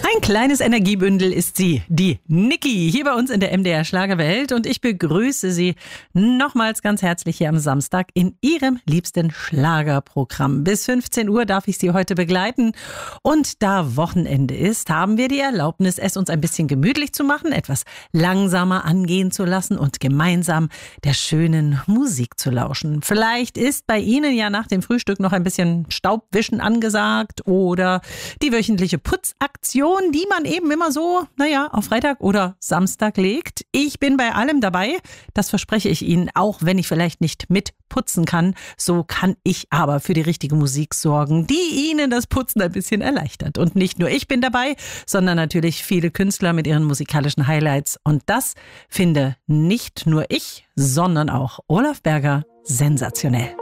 Ein kleines Energiebündel ist sie, die Niki, hier bei uns in der MDR Schlagerwelt. Und ich begrüße Sie nochmals ganz herzlich hier am Samstag in Ihrem liebsten Schlagerprogramm. Bis 15 Uhr darf ich Sie heute begleiten. Und da Wochenende ist, haben wir die Erlaubnis, es uns ein bisschen gemütlich zu machen, etwas langsamer angehen zu lassen und gemeinsam der schönen Musik zu lauschen. Vielleicht ist bei Ihnen ja nach dem Frühstück noch ein bisschen Staubwischen angesagt oder die wöchentliche Putzaktion, die man eben immer so, auf Freitag oder Samstag legt. Ich bin bei allem dabei, das verspreche ich Ihnen, auch wenn ich vielleicht nicht mitputzen kann. So kann ich aber für die richtige Musik sorgen, die Ihnen das Putzen ein bisschen erleichtert. Und nicht nur ich bin dabei, sondern natürlich viele Künstler mit ihren musikalischen Highlights. Und das finde nicht nur ich, sondern auch Olaf Berger sensationell.